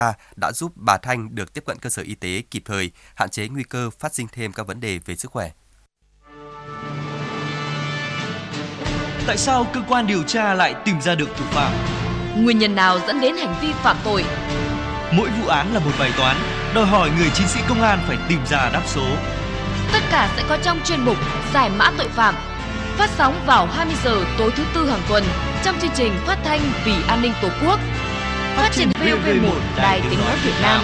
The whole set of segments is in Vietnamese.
đã giúp bà Thanh được tiếp cận cơ sở y tế kịp thời, hạn chế nguy cơ phát sinh thêm các vấn đề về sức khỏe. Tại sao cơ quan điều tra lại tìm ra được thủ phạm? Nguyên nhân nào dẫn đến hành vi phạm tội? Mỗi vụ án là một bài toán, đòi hỏi người chiến sĩ công an phải tìm ra đáp số. Tất cả sẽ có trong chuyên mục Giải mã tội phạm, phát sóng vào 20 giờ tối thứ Tư hàng tuần trong chương trình Phát thanh vì an ninh Tổ quốc, phát trên VV1 Đài Tiếng nói Việt Nam.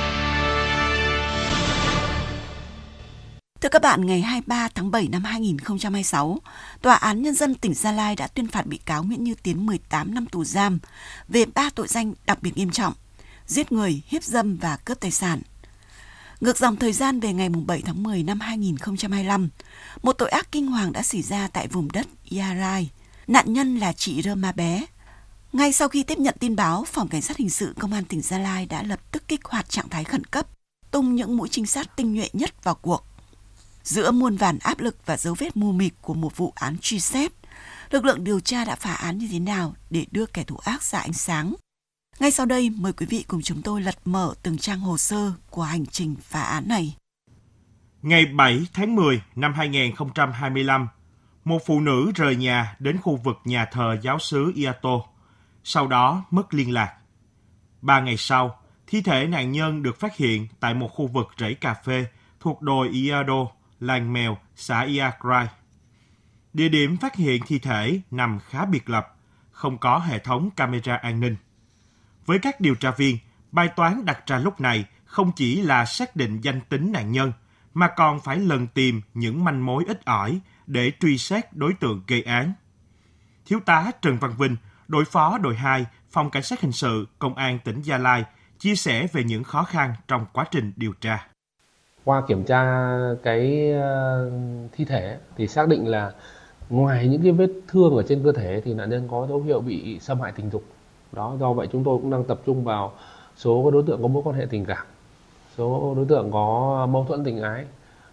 Thưa các bạn, ngày 23 tháng 7 năm 2026, Tòa án Nhân dân tỉnh Gia Lai đã tuyên phạt bị cáo Nguyễn Như Tiến 18 năm tù giam về 3 tội danh đặc biệt nghiêm trọng: giết người, hiếp dâm và cướp tài sản. Ngược dòng thời gian về ngày 7 tháng 10 năm 2025, một tội ác kinh hoàng đã xảy ra tại vùng đất Ia Rai. Nạn nhân là chị Roma Bé. Ngay sau khi tiếp nhận tin báo, Phòng Cảnh sát Hình sự Công an tỉnh Gia Lai đã lập tức kích hoạt trạng thái khẩn cấp, tung những mũi trinh sát tinh nhuệ nhất vào cuộc. Giữa muôn vàn áp lực và dấu vết mù mịt của một vụ án truy xét, lực lượng điều tra đã phá án như thế nào để đưa kẻ thù ác ra ánh sáng? Ngay sau đây, mời quý vị cùng chúng tôi lật mở từng trang hồ sơ của hành trình phá án này. Ngày 7 tháng 10 năm 2025, một phụ nữ rời nhà đến khu vực nhà thờ giáo xứ Iato, sau đó mất liên lạc. 3 ngày sau, thi thể nạn nhân được phát hiện tại một khu vực rẫy cà phê thuộc đồi Iado, làng Mèo, xã Iagrai. Địa điểm phát hiện thi thể nằm khá biệt lập, không có hệ thống camera an ninh. Với các điều tra viên, bài toán đặt ra lúc này không chỉ là xác định danh tính nạn nhân, mà còn phải lần tìm những manh mối ít ỏi để truy xét đối tượng gây án. Thiếu tá Trần Văn Vinh, đội phó đội 2, Phòng Cảnh sát Hình sự, Công an tỉnh Gia Lai, chia sẻ về những khó khăn trong quá trình điều tra. Qua kiểm tra cái thi thể thì xác định là ngoài những cái vết thương ở trên cơ thể thì nạn nhân có dấu hiệu bị xâm hại tình dục. Đó, do vậy chúng tôi cũng đang tập trung vào số đối tượng có mối quan hệ tình cảm, số đối tượng có mâu thuẫn tình ái,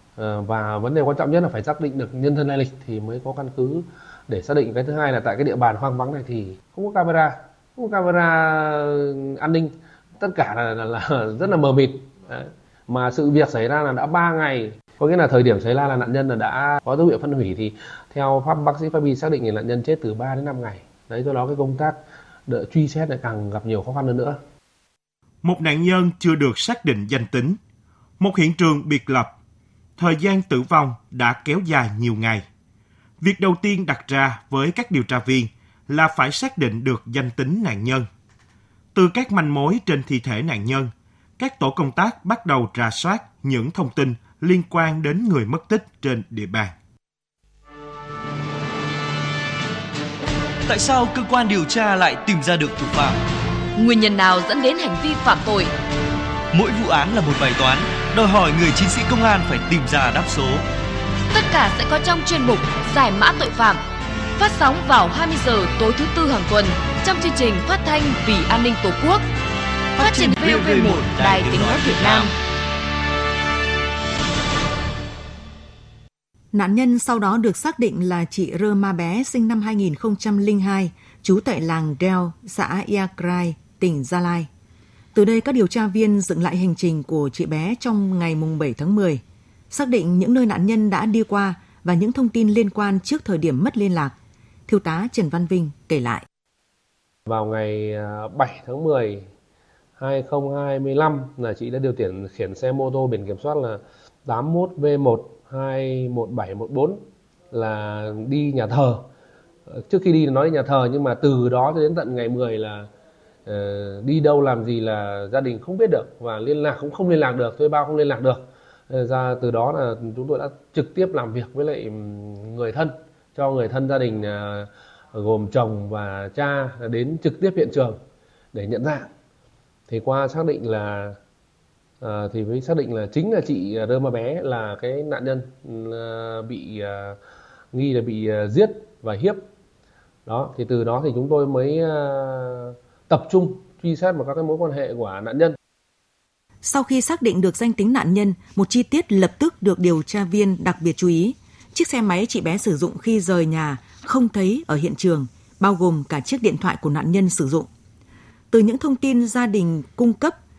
và vấn đề quan trọng nhất là phải xác định được nhân thân lai lịch thì mới có căn cứ để xác định. Cái thứ hai là tại cái địa bàn hoang vắng này thì không có camera an ninh, tất cả là rất là mờ mịt. Đấy. Mà sự việc xảy ra là đã 3 ngày, có nghĩa là thời điểm xảy ra là nạn nhân là đã có dấu hiệu phân hủy, thì theo bác sĩ pháp y xác định thì nạn nhân chết từ 3 đến 5 ngày. Đấy, do đó cái công tác truy xét lại càng gặp nhiều khó khăn hơn nữa. Một nạn nhân chưa được xác định danh tính, một hiện trường biệt lập, thời gian tử vong đã kéo dài nhiều ngày. Việc đầu tiên đặt ra với các điều tra viên là phải xác định được danh tính nạn nhân. Từ các manh mối trên thi thể nạn nhân, các tổ công tác bắt đầu rà soát những thông tin liên quan đến người mất tích trên địa bàn. Tại sao cơ quan điều tra lại tìm ra được thủ phạm? Nguyên nhân nào dẫn đến hành vi phạm tội? Mỗi vụ án là một bài toán, đòi hỏi người chiến sĩ công an phải tìm ra đáp số. Tất cả sẽ có trong chuyên mục Giải mã tội phạm, phát sóng vào 20 giờ tối thứ Tư hàng tuần trong chương trình Phát thanh vì an ninh Tổ quốc, phát trên VV1 Đài Tiếng nói Việt Nam. Nạn nhân sau đó được xác định là chị Roma Bé, sinh năm 2002, trú tại làng Đeo, xã Iagrai, tỉnh Gia Lai. Từ đây, các điều tra viên dựng lại hành trình của chị bé trong ngày 7 tháng 10, xác định những nơi nạn nhân đã đi qua và những thông tin liên quan trước thời điểm mất liên lạc. Thiếu tá Trần Văn Vinh kể lại. Vào ngày 7 tháng 10, 2025 là chị đã điều khiển xe mô tô biển kiểm soát là 81V121714 là đi nhà thờ. Trước khi đi nói đi nhà thờ, nhưng mà từ đó cho đến tận ngày 10 là đi đâu làm gì là gia đình không biết được, và liên lạc cũng không liên lạc được, thuê bao không liên lạc được. Ra từ đó là chúng tôi đã trực tiếp làm việc với lại người thân, cho người thân gia đình gồm chồng và cha đến trực tiếp hiện trường để nhận dạng. Thì qua xác định là thì mới xác định là chính là chị Roma Bé là cái nạn nhân bị nghi là bị giết và hiếp. Đó, thì từ đó thì chúng tôi mới tập trung truy xét vào các cái mối quan hệ của nạn nhân. Sau khi xác định được danh tính nạn nhân, một chi tiết lập tức được điều tra viên đặc biệt chú ý. Chiếc xe máy chị bé sử dụng khi rời nhà không thấy ở hiện trường, bao gồm cả chiếc điện thoại của nạn nhân sử dụng. Từ những thông tin gia đình cung cấp